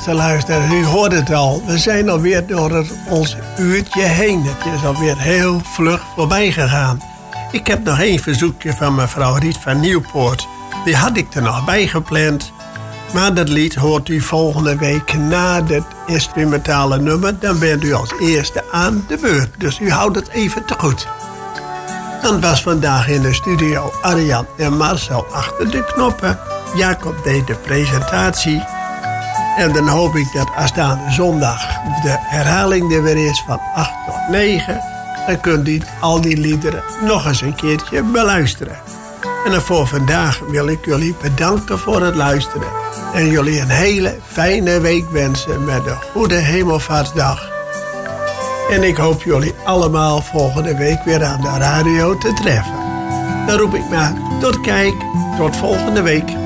beste luisteraars, u hoort het al. We zijn alweer door ons uurtje heen. Het is alweer heel vlug voorbij gegaan. Ik heb nog 1 verzoekje van mevrouw Riet van Nieuwpoort. Die had ik er nog bij gepland. Maar dat lied hoort u volgende week na het instrumentale nummer. Dan bent u als eerste aan de beurt. Dus u houdt het even te goed. Dan was vandaag in de studio Arjan en Marcel achter de knoppen. Jacob deed de presentatie. En dan hoop ik dat aanstaande zondag de herhaling er weer is van 8 tot 9. Dan kunt u al die liederen nog eens een keertje beluisteren. En dan voor vandaag wil ik jullie bedanken voor het luisteren. En jullie een hele fijne week wensen met een goede hemelvaartsdag. En ik hoop jullie allemaal volgende week weer aan de radio te treffen. Dan roep ik maar tot kijk, tot volgende week.